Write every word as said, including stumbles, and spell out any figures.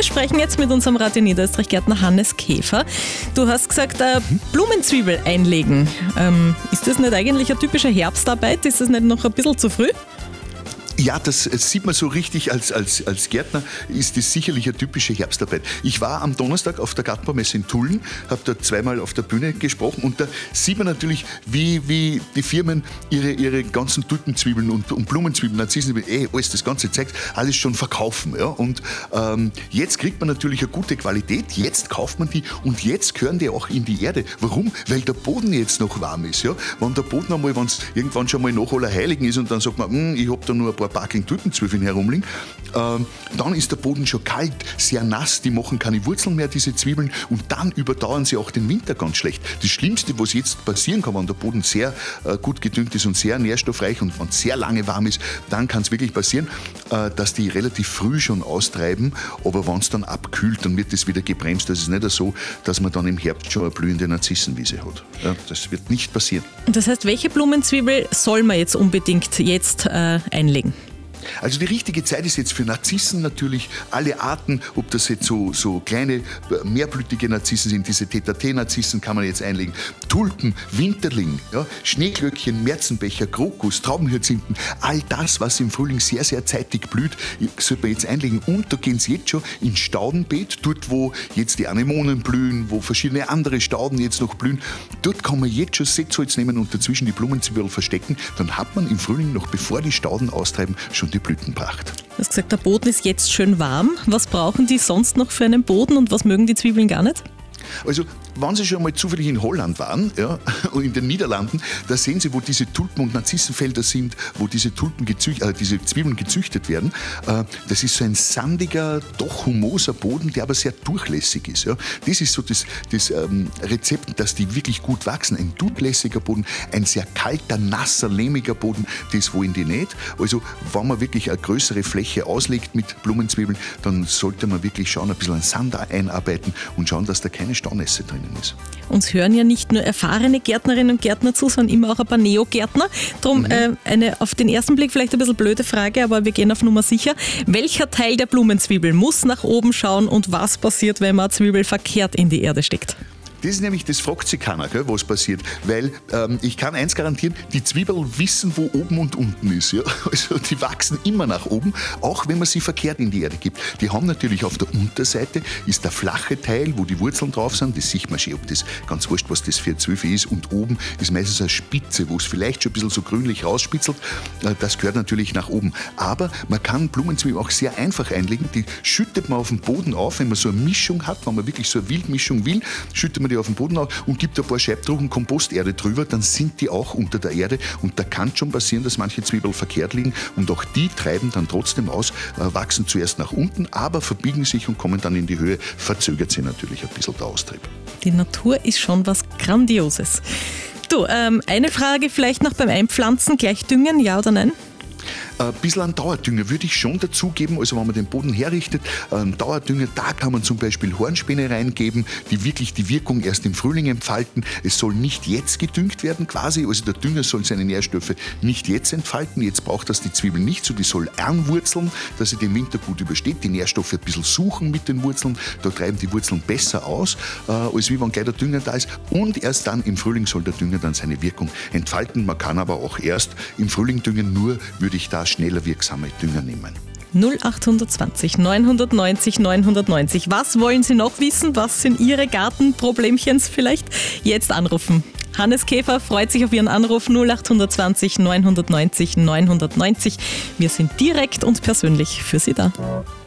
sprechen jetzt mit unserem Radio Niederösterreich-Gärtner Hannes Käfer. Du hast gesagt, äh, Blumenzwiebel einlegen. Ähm, ist das nicht eigentlich eine typische Herbstarbeit? Ist das nicht noch ein bisschen zu früh? Ja, das sieht man so richtig als, als, als Gärtner, ist das sicherlich eine typische Herbstarbeit. Ich war am Donnerstag auf der Gartenbaumesse in Tulln, habe da zweimal auf der Bühne gesprochen und da sieht man natürlich, wie, wie die Firmen ihre, ihre ganzen Tulpenzwiebeln und, und Blumenzwiebeln, Narzissen, eh, alles das ganze zeigt, alles schon verkaufen. Ja? Und ähm, jetzt kriegt man natürlich eine gute Qualität, jetzt kauft man die und jetzt gehören die auch in die Erde. Warum? Weil der Boden jetzt noch warm ist. Ja? Wenn der Boden einmal, wenn es irgendwann schon mal nach Allerheiligen ist und dann sagt man, ich habe da nur ein paar Packing Tulpenzwiebeln herumliegen, ähm, dann ist der Boden schon kalt, sehr nass, die machen keine Wurzeln mehr, diese Zwiebeln, und dann überdauern sie auch den Winter ganz schlecht. Das Schlimmste, was jetzt passieren kann, wenn der Boden sehr äh, gut gedüngt ist und sehr nährstoffreich und wenn es sehr lange warm ist, dann kann es wirklich passieren, äh, dass die relativ früh schon austreiben, aber wenn es dann abkühlt, dann wird das wieder gebremst. Das ist nicht so, dass man dann im Herbst schon eine blühende Narzissenwiese hat. Ja, das wird nicht passieren. Das heißt, welche Blumenzwiebel soll man jetzt unbedingt jetzt äh, einlegen? Also die richtige Zeit ist jetzt für Narzissen natürlich, alle Arten, ob das jetzt so, so kleine, mehrblütige Narzissen sind, diese Tete-a-Tete-Narzissen kann man jetzt einlegen, Tulpen, Winterling, ja, Schneeglöckchen, Märzenbecher, Krokus, Traubenhyazinthen, all das, was im Frühling sehr, sehr zeitig blüht, sollte man jetzt einlegen. Und da gehen sie jetzt schon ins Staudenbeet, dort wo jetzt die Anemonen blühen, wo verschiedene andere Stauden jetzt noch blühen, dort kann man jetzt schon Setzholz nehmen und dazwischen die Blumenzwiebel verstecken, dann hat man im Frühling, noch bevor die Stauden austreiben, schon die Blütenpracht. Du hast gesagt, der Boden ist jetzt schön warm. Was brauchen die sonst noch für einen Boden und was mögen die Zwiebeln gar nicht? Also, wenn Sie schon mal zufällig in Holland waren, ja, und in den Niederlanden, da sehen Sie, wo diese Tulpen- und Narzissenfelder sind, wo diese, Tulpen gezücht, äh, diese Zwiebeln gezüchtet werden. Äh, das ist so ein sandiger, doch humoser Boden, der aber sehr durchlässig ist. Ja. Das ist so das, das ähm, Rezept, dass die wirklich gut wachsen. Ein durchlässiger Boden, ein sehr kalter, nasser, lehmiger Boden, das wollen die nicht. Also, wenn man wirklich eine größere Fläche auslegt mit Blumenzwiebeln, dann sollte man wirklich schauen, ein bisschen an Sand einarbeiten und schauen, dass da keine Staunässe drinnen ist. Uns hören ja nicht nur erfahrene Gärtnerinnen und Gärtner zu, sondern immer auch ein paar Neogärtner. Darum mhm. äh, eine auf den ersten Blick vielleicht ein bisschen blöde Frage, aber wir gehen auf Nummer sicher. Welcher Teil der Blumenzwiebel muss nach oben schauen und was passiert, wenn man eine Zwiebel verkehrt in die Erde steckt? Das ist nämlich, das fragt sich keiner, gell, was passiert. Weil ähm, ich kann eins garantieren, die Zwiebeln wissen, wo oben und unten ist. Ja? Also die wachsen immer nach oben, auch wenn man sie verkehrt in die Erde gibt. Die haben natürlich auf der Unterseite, ist der flache Teil, wo die Wurzeln drauf sind. Das sieht man schon, ob das ganz wurscht, was das für eine Zwiebel ist. Und oben ist meistens eine Spitze, wo es vielleicht schon ein bisschen so grünlich rausspitzelt. Das gehört natürlich nach oben. Aber man kann Blumenzwiebeln auch sehr einfach einlegen. Die schüttet man auf den Boden auf, wenn man so eine Mischung hat, wenn man wirklich so eine Wildmischung will, schüttet man die auf den Boden auf und gibt ein paar Scheibtruchen Komposterde drüber, dann sind die auch unter der Erde und da kann schon passieren, dass manche Zwiebeln verkehrt liegen und auch die treiben dann trotzdem aus, äh, wachsen zuerst nach unten, aber verbiegen sich und kommen dann in die Höhe, verzögert sich natürlich ein bisschen der Austrieb. Die Natur ist schon was Grandioses. Du, ähm, eine Frage vielleicht noch beim Einpflanzen, gleich düngen, ja oder nein? Ein bisschen an Dauerdünger würde ich schon dazugeben, also wenn man den Boden herrichtet, einen Dauerdünger, da kann man zum Beispiel Hornspäne reingeben, die wirklich die Wirkung erst im Frühling entfalten. Es soll nicht jetzt gedüngt werden quasi, also der Dünger soll seine Nährstoffe nicht jetzt entfalten, jetzt braucht das die Zwiebel nicht so, die soll anwurzeln, dass sie den Winter gut übersteht, die Nährstoffe ein bisschen suchen mit den Wurzeln, da treiben die Wurzeln besser aus, äh, als wie wenn gleich der Dünger da ist, und erst dann im Frühling soll der Dünger dann seine Wirkung entfalten. Man kann aber auch erst im Frühling düngen, nur würde ich da schneller wirksame Dünger nehmen. null acht zwanzig neunhundertneunzig neunhundertneunzig. Was wollen Sie noch wissen? Was sind Ihre Gartenproblemchens vielleicht? Jetzt anrufen. Hannes Käfer freut sich auf Ihren Anruf null acht zwanzig neunhundertneunzig neunhundertneunzig. Wir sind direkt und persönlich für Sie da.